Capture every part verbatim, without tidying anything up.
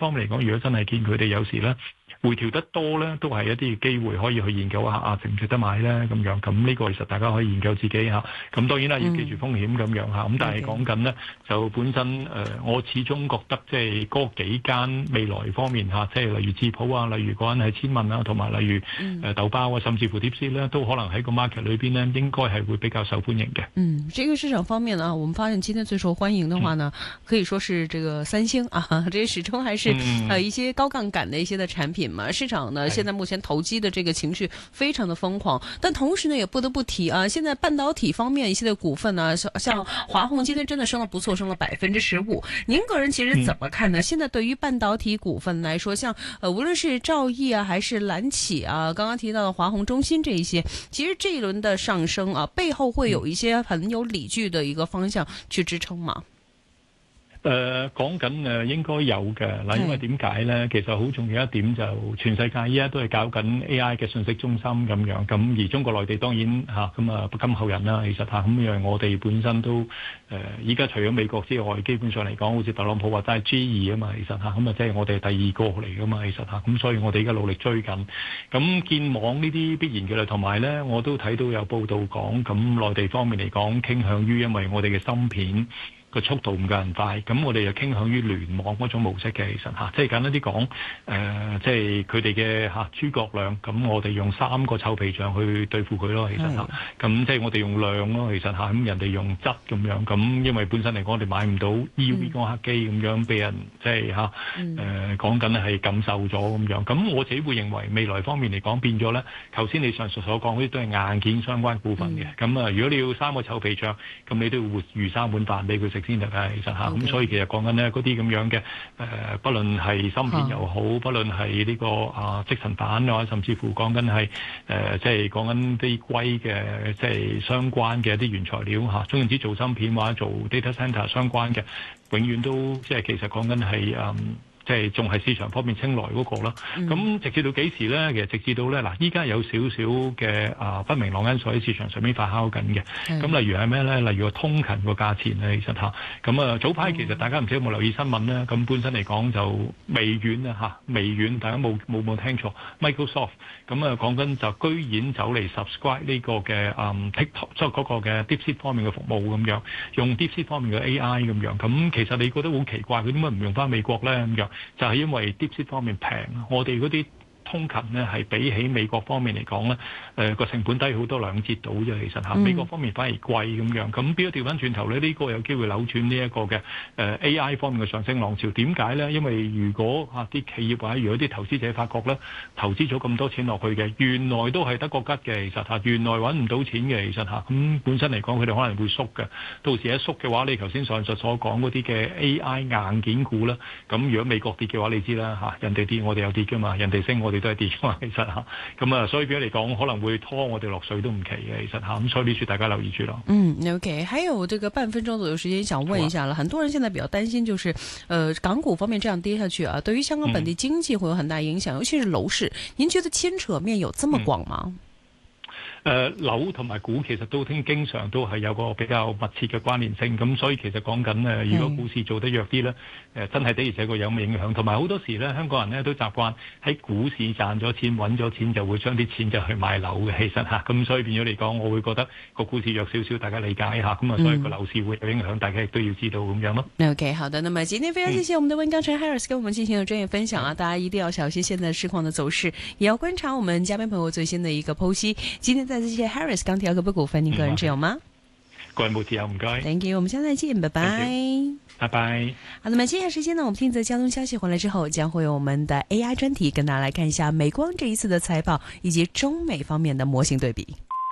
方面嚟講，如果真係見佢哋有時咧回調得多咧，都係一啲機會可以去研究下啊，值唔值得買咧咁樣。咁呢個其實大家可以研究自己嚇。咁當然啦，要記住風險咁樣嚇。咁、嗯、但係講緊咧，就本身誒、呃，我始終覺得即係嗰幾間未來方面嚇，即係例如智譜啊，例如嗰間係千問啊，同埋例如誒豆包啊，甚至乎碟仙咧，都可能喺個 market 裏邊呢，應該係會比較受歡迎嘅。 嗯，這個市場方面呢，我們發現今天最受歡迎的話呢，嗯、可以說是這個三星啊，這些始終還是、嗯、呃一些高槓桿的一些的產品嘛。市場呢，現在目前投機的這個情緒非常的瘋狂，但同時呢，也不得不提啊，現在半導體方面一些的股份呢，像華虹今天真的升了不錯，升了百分之十五。您個人其實怎麼看呢？嗯、現在對於半導體股份來說，像呃無論是兆易啊，還是藍企啊，剛剛提到的華虹、中芯這一些，其實這一輪的上升啊，背後會有一些很有理據的一個方向去支撐嗎？ 誒講緊誒應該有嘅嗱，因為點解咧？其實好重要一點就全世界依家都係搞緊 A I 嘅信息中心咁樣，咁而中國內地當然嚇咁啊不甘後人啦，其實嚇咁因為我哋本身都誒依家除咗美國之外，基本上嚟講，好似特朗普話齋 G 二啊嘛，其實嚇咁啊即係我哋第二個嚟噶嘛，其實嚇咁所以我哋而家努力追緊，咁建網呢啲必然嘅啦，同埋咧我都睇到有報道講，咁內地方面嚟講傾向於因為我哋嘅芯片個速度唔夠人快，咁我哋就傾向於聯網嗰種模式嘅，其實嚇，即係簡單啲講，誒，即係佢哋嘅嚇諸葛亮，咁我哋用三個臭皮匠去對付佢咯，其實嚇，咁即係我哋用量咯，其實嚇，咁人哋用質咁樣，咁因為本身嚟講，我哋買唔到 E U V 光刻機咁樣，俾人即係嚇，誒講緊係感受咗咁樣，咁我自己會認為未來方面嚟講變咗咧，頭先你上述所講嗰啲都係硬件相關股份嘅，咁啊，如果你要三個臭皮匠，咁你都要活魚三碗飯俾佢食先得㗎，其實嚇，咁所以其實講緊呢嗰啲咁樣嘅誒，不論係芯片又好，不論係呢個啊積層板啊，甚至乎講緊係誒，即係講緊啲硅嘅，即係相關嘅一啲原材料嚇，總言之做芯片或者做 data center 相關嘅，永遠都即係其實講緊係誒。即係仲係市場方面青睞嗰個啦，咁、嗯、直至到幾時咧？其實直至到咧嗱，依家有少少嘅啊不明朗因素喺市場上面發酵緊嘅。咁、嗯、例如係咩咧？例如個通勤個價錢咧，其實嚇。咁啊早排其實大家唔知有冇留意新聞咧？咁、嗯、本身嚟講就微軟啊嚇，微軟大家冇冇冇聽錯 Microsoft。咁啊講緊就居然走嚟 subscribe 呢個嘅啊 TikTok，即係嗰個嘅 DeepSeek 方面嘅服務咁樣，用 DeepSeek 方面嘅 A I 咁樣。咁其實你覺得好奇怪，佢點解唔用翻美國咧咁樣？就係因為 DeepSeek 方面平，我哋嗰啲通勤呢係比起美國方面嚟講呢，誒、呃、個成本低好多兩折到啫。其實嚇，美國方面反而貴咁樣。咁變咗調翻轉頭呢，呢、呢個有機會扭轉呢一個嘅誒、呃、A I 方面嘅上升浪潮。點解呢？因為如果嚇啲、啊、企業或者如果啲投資者發覺呢，投資咗咁多錢落去嘅，原來都係得個吉嘅。其實嚇，原來揾唔到錢嘅。其實嚇，咁、嗯、本身嚟講，佢哋可能會縮嘅。到時一縮嘅話，你頭先上述所講嗰啲嘅 A I 硬件股啦，咁如果美國跌嘅話，你知啦嚇，人哋跌我哋有跌㗎嘛，人哋升我哋都係跌㗎嘛，其實嚇，咁啊，所以變咗嚟講，可能會拖我哋落水都唔奇嘅，其實嚇，咁所以呢處大家留意住咯。 嗯 ，OK， 還有這個半分鐘左右時間，想問一下了，很多人現在比較擔心，就是，呃，港股方面這樣跌下去啊，對於香港本地經濟會有很大影響，嗯、尤其是樓市，您覺得牽扯面有這麼廣嗎？嗯誒、呃、樓同埋股其實都聽經常都係有個比較密切嘅關聯性，咁所以其實講緊誒，如果股市做得弱啲咧，誒、呃、真係的而且確有咁影響。同埋好多時咧，香港人咧都習慣喺股市賺咗錢、揾咗錢，就會將啲錢就去買樓嘅。其實嚇，咁所以變咗嚟講，我會覺得個股市弱少少，大家理解下。咁啊，所以個樓市會有影響，大家亦都要知道咁樣咯。 OK， 好的。那麼今天非常謝謝我們的溫鋼城 Harris 跟我們進行了專業分享啊，大家一定要小心現在市況的走勢，也要觀察我們嘉賓朋友最新的一個剖析。今天再次謝謝 Harris。鋼鐵股股份，你個人持有嗎？ 個人冇持有，唔該。 Thank you，我們下次再見，拜拜。 拜拜。 好，那麼接下來時間呢，我們聽則交通消息回來之後，將會有我們的 A I 專題，跟大家來看一下美光這一次的財報以及中美方面的模型對比。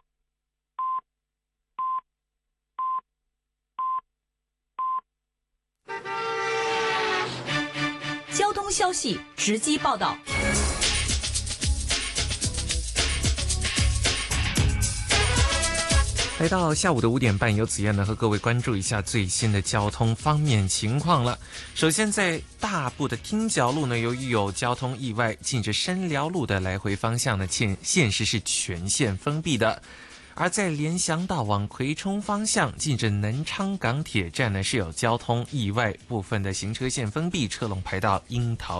交通消息直擊報道。 來到下午的五點半，由子燕呢和各位關注一下最新的交通方面情況了。首先在大埔的汀角路呢，由於有交通意外，近着深寮路的來回方向呢，現現時是全線封閉的。而在聯翔道往葵涌方向，近着南昌港鐵站呢，是有交通意外，部分的行車線封閉，車龍排到櫻桃